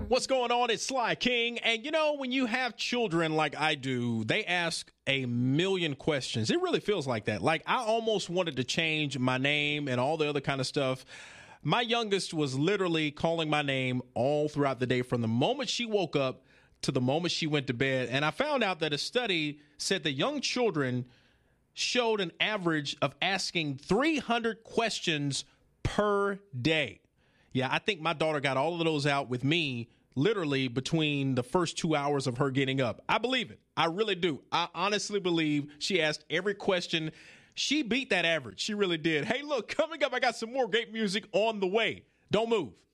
What's going on? It's Sly King. And you know, when you have children like I do, they ask a million questions. It really feels like that. Like I almost wanted to change my name and all the other kind of stuff. My youngest was literally calling my name all throughout the day from the moment she woke up to the moment she went to bed. And I found out that a study said that young children showed an average of asking 300 questions per day. Yeah, I think my daughter got all of those out with me literally between the first 2 hours of her getting up. I believe it. I really do. I honestly believe she asked every question. She beat that average. She really did. Hey, look, coming up, I got some more great music on the way. Don't move.